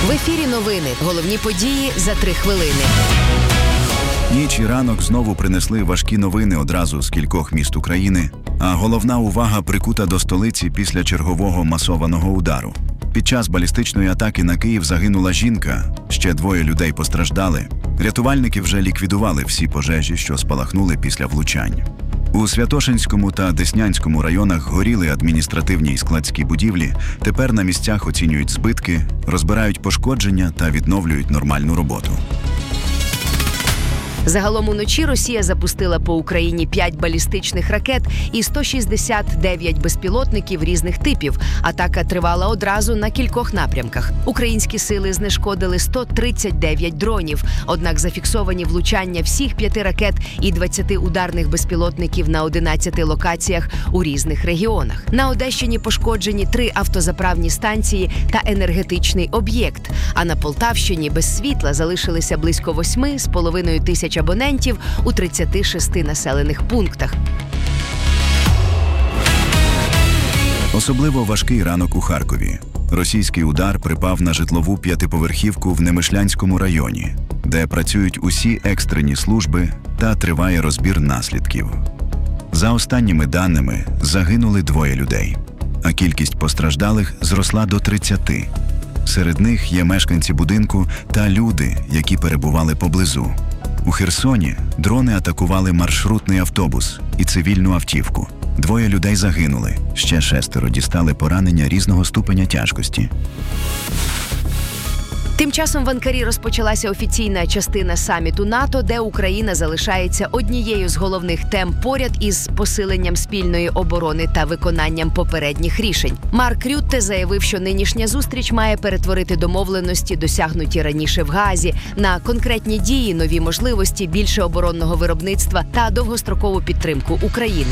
В ефірі новини. Головні події за 3 хвилини. Ніч і ранок знову принесли важкі новини одразу з кількох міст України, а головна увага прикута до столиці після чергового масованого удару. Під час балістичної атаки на Київ загинула жінка, ще 2 людей постраждали. Рятувальники вже ліквідували всі пожежі, що спалахнули після влучань. У Святошинському та Деснянському районах горіли адміністративні і складські будівлі, тепер на місцях оцінюють збитки, розбирають пошкодження та відновлюють нормальну роботу. Загалом уночі Росія запустила по Україні 5 балістичних ракет і 169 безпілотників різних типів. Атака тривала одразу на кількох напрямках. Українські сили знешкодили 139 дронів, однак зафіксовані влучання всіх 5 ракет і 20 ударних безпілотників на 11 локаціях у різних регіонах. На Одещині пошкоджені 3 автозаправні станції та енергетичний об'єкт, а на Полтавщині без світла залишилися близько 8,5 тисяч абонентів у 36 населених пунктах. Особливо важкий ранок у Харкові. Російський удар припав на житлову 5-поверхівку в Немишлянському районі, де працюють усі екстрені служби та триває розбір наслідків. За останніми даними, загинули 2 людей, а кількість постраждалих зросла до 30. Серед них є мешканці будинку та люди, які перебували поблизу. У Херсоні дрони атакували маршрутний автобус і цивільну автівку. 2 людей загинули, ще 6 дістали поранення різного ступеня тяжкості. Тим часом в Анкарі розпочалася офіційна частина саміту НАТО, де Україна залишається однією з головних тем поряд із посиленням спільної оборони та виконанням попередніх рішень. Марк Рютте заявив, що нинішня зустріч має перетворити домовленості, досягнуті раніше в Гаазі, на конкретні дії, нові можливості, більше оборонного виробництва та довгострокову підтримку України.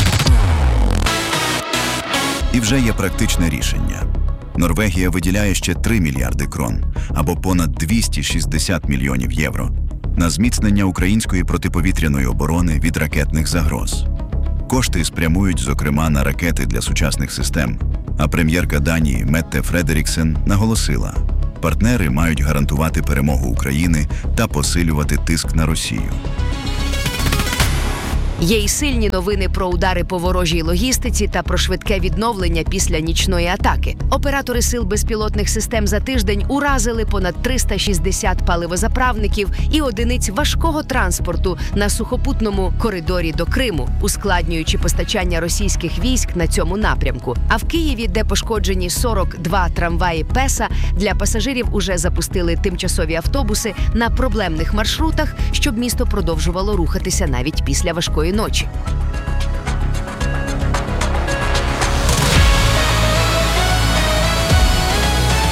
І вже є практичне рішення. Норвегія виділяє ще 3 мільярди крон, або понад 260 мільйонів євро, на зміцнення української протиповітряної оборони від ракетних загроз. Кошти спрямують, зокрема, на ракети для сучасних систем, а прем'єрка Данії Метте Фредеріксен наголосила, партнери мають гарантувати перемогу України та посилювати тиск на Росію. Є й сильні новини про удари по ворожій логістиці та про швидке відновлення після нічної атаки. Оператори сил безпілотних систем за тиждень уразили понад 360 паливозаправників і одиниць важкого транспорту на сухопутному коридорі до Криму, ускладнюючи постачання російських військ на цьому напрямку. А в Києві, де пошкоджені 42 трамваї ПЕСА, для пасажирів уже запустили тимчасові автобуси на проблемних маршрутах, щоб місто продовжувало рухатися навіть після важкої ночі.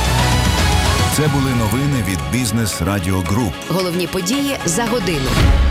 Це були новини від Бізнес Радіо Груп. Головні події за годину.